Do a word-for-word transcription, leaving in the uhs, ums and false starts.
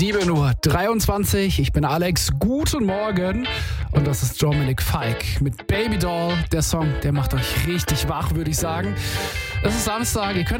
sieben Uhr dreiundzwanzig. Ich bin Alex. Guten Morgen. Und das ist Dominik Fike mit Baby Doll. Der Song, der macht euch richtig wach, würde ich sagen. Es ist Samstag. Ihr könnt